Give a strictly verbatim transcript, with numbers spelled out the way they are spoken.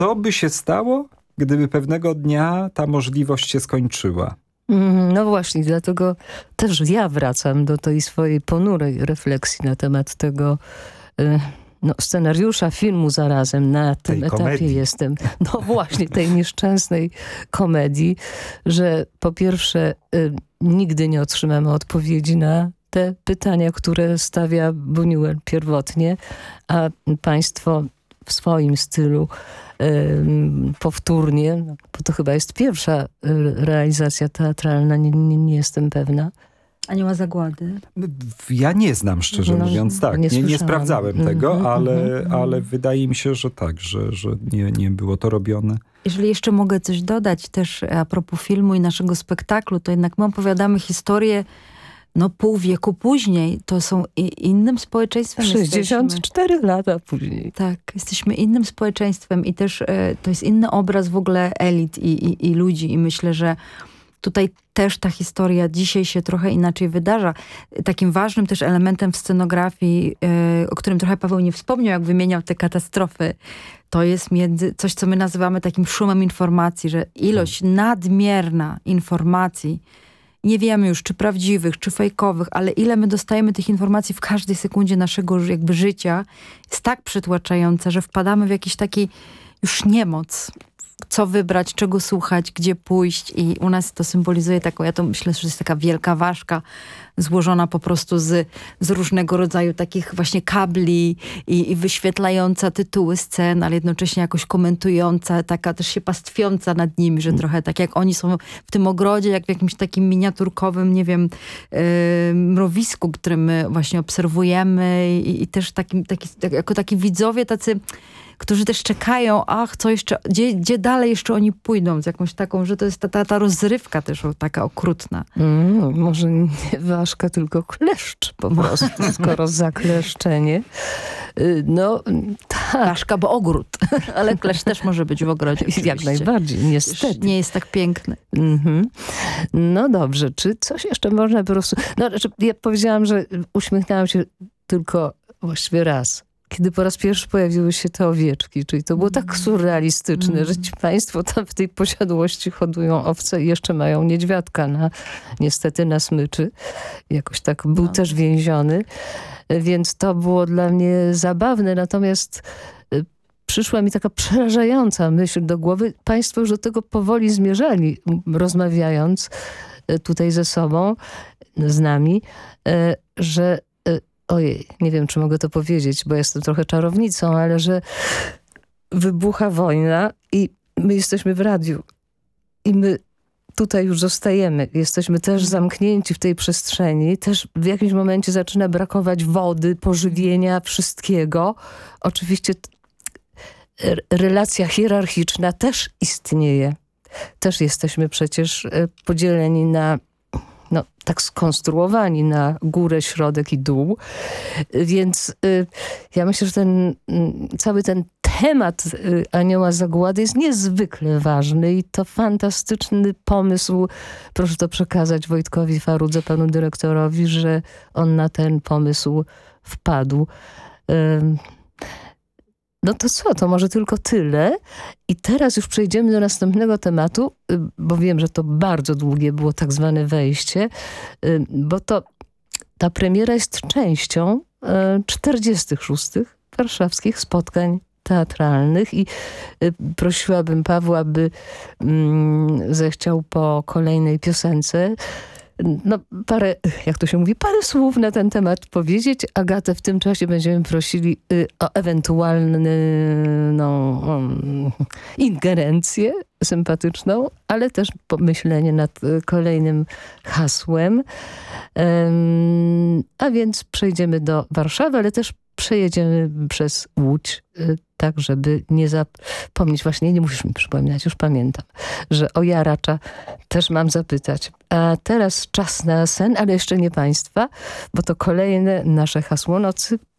Co by się stało, gdyby pewnego dnia ta możliwość się skończyła? No właśnie, dlatego też ja wracam do tej swojej ponurej refleksji na temat tego no, scenariusza filmu zarazem. Na tym tej etapie komedii. jestem. No właśnie, tej nieszczęsnej komedii, że po pierwsze y, nigdy nie otrzymamy odpowiedzi na te pytania, które stawia Buñuel pierwotnie, a państwo w swoim stylu powtórnie, bo to chyba jest pierwsza realizacja teatralna, nie, nie, nie jestem pewna. Anioła Zagłady. Ja nie znam, szczerze no, mówiąc, tak. Nie, nie, nie sprawdzałem mm, tego, mm, ale, mm, ale wydaje mi się, że tak, że, że nie, nie było to robione. Jeżeli jeszcze mogę coś dodać też a propos filmu i naszego spektaklu, to jednak my opowiadamy historię no pół wieku później. To są i, innym społeczeństwem. sześćdziesiąt cztery jesteśmy. lata później. Tak, jesteśmy innym społeczeństwem i też e, to jest inny obraz w ogóle elit i, i, i ludzi i myślę, że tutaj też ta historia dzisiaj się trochę inaczej wydarza. Takim ważnym też elementem w scenografii, yy, o którym trochę Paweł nie wspomniał, jak wymieniał te katastrofy, to jest między, coś, co my nazywamy takim szumem informacji, że ilość nadmierna informacji, nie wiemy już, czy prawdziwych, czy fejkowych, ale ile my dostajemy tych informacji w każdej sekundzie naszego jakby życia, jest tak przytłaczająca, że wpadamy w jakiś taki już niemoc. Co wybrać, czego słuchać, gdzie pójść i u nas to symbolizuje taką, ja to myślę, że to jest taka wielka ważka złożona po prostu z, z różnego rodzaju takich właśnie kabli i, i wyświetlająca tytuły scen, ale jednocześnie jakoś komentująca, taka też się pastwiąca nad nimi, że trochę tak jak oni są w tym ogrodzie, jak w jakimś takim miniaturkowym, nie wiem, yy, mrowisku, które my właśnie obserwujemy i, i też takim, taki, tak, jako taki widzowie tacy, którzy też czekają, ach, co jeszcze, gdzie, gdzie dalej jeszcze oni pójdą, z jakąś taką, że to jest ta, ta, ta rozrywka też taka okrutna. Mm, może nie ważka, tylko kleszcz po prostu, skoro zakleszczenie. No, tak. Ważka, bo ogród, ale kleszcz też może być w ogrodzie. Jak najbardziej, niestety. Nie jest tak piękny. Mm-hmm. No dobrze, czy coś jeszcze można po prostu... No, znaczy, ja powiedziałam, że uśmiechnęłam się tylko właściwie raz. Kiedy po raz pierwszy pojawiły się te owieczki, czyli to było tak surrealistyczne, mm. że ci państwo tam w tej posiadłości hodują owce i jeszcze mają niedźwiadka na, niestety na smyczy. Jakoś tak był no. też więziony, więc to było dla mnie zabawne. Natomiast y, przyszła mi taka przerażająca myśl do głowy. Państwo już do tego powoli zmierzali, rozmawiając y, tutaj ze sobą, z nami, y, że ojej, nie wiem, czy mogę to powiedzieć, bo jestem trochę czarownicą, ale że wybucha wojna i my jesteśmy w radiu. I my tutaj już zostajemy. Jesteśmy też zamknięci w tej przestrzeni. Też w jakimś momencie zaczyna brakować wody, pożywienia, wszystkiego. Oczywiście relacja hierarchiczna też istnieje. Też jesteśmy przecież podzieleni na no, tak skonstruowani na górę, środek i dół. Więc y, ja myślę, że ten y, cały ten temat y, Anioła Zagłady jest niezwykle ważny i to fantastyczny pomysł. Proszę to przekazać Wojtkowi Farudze, panu dyrektorowi, że on na ten pomysł wpadł. Y, No to co, to może tylko tyle. I teraz już przejdziemy do następnego tematu, bo wiem, że to bardzo długie było tak zwane wejście, bo to ta premiera jest częścią czterdziestych szóstych warszawskich spotkań teatralnych i prosiłabym Pawła, aby zechciał po kolejnej piosence no parę, jak to się mówi, parę słów na ten temat powiedzieć. Agatę w tym czasie będziemy prosili y, o ewentualną no, um, ingerencję sympatyczną, ale też pomyślenie nad y, kolejnym hasłem. Um, a więc przejdziemy do Warszawy, ale też przejedziemy przez Łódź, y, tak żeby nie zapomnieć. Właśnie nie musisz mi przypominać, już pamiętam, że o Jaracza też mam zapytać. A teraz czas na sen, ale jeszcze nie państwa, bo to kolejne nasze hasło nocy